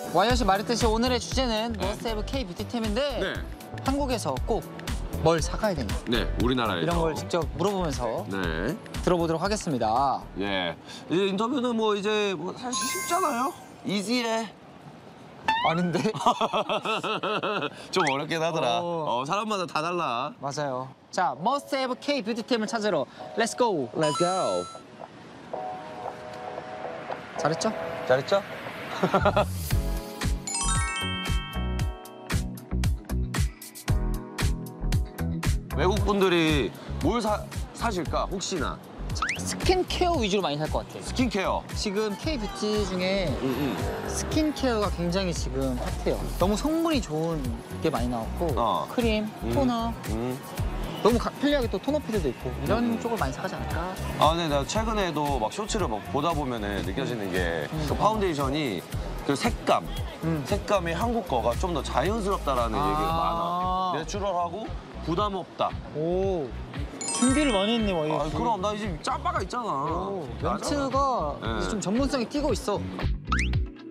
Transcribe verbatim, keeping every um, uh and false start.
와이엇이 말했듯이 오늘의 주제는 머스트 K 뷰티템인데 네. 한국에서 꼭 뭘 사가야 되냐 네, 우리나라에서. 이런 걸 직접 물어보면서 네. 들어보도록 하겠습니다. 예. 이제 인터뷰는 뭐 이제 뭐 사실 쉽잖아요. 이지해. 아닌데? 좀 어렵긴 하더라. 어. 어, 사람마다 다 달라. 맞아요. 자, 머스트 헤브 K 뷰티템을 찾으러 렛츠 고! Let's go. 잘했죠? 잘했죠? 외국 분들이 뭘 사, 사실까? 혹시나. 스킨케어 위주로 많이 살 것 같아. 스킨케어. 지금 K 뷰티 중에 응, 응. 스킨케어가 굉장히 지금 핫해요. 너무 성분이 좋은 게 많이 나왔고 어. 크림, 음. 토너, 응. 너무 가- 편리하게 또 토너 필드도 있고 이런 음. 쪽을 많이 사가지 않을까? 아, 근데 나 최근에도 막 쇼츠를 막 보다 보면은 느껴지는 게 그 파운데이션이 그 색감, 음. 색감이 한국 거가 좀 더 자연스럽다라는 아. 얘기가 많아. 내추럴하고 부담 없다. 오, 준비를 많이 했네, 와이. 아, 그럼 나 이제 짬바가 있잖아. 오, 맞아. 멘트가 네. 이제 좀 전문성이 띄고 있어.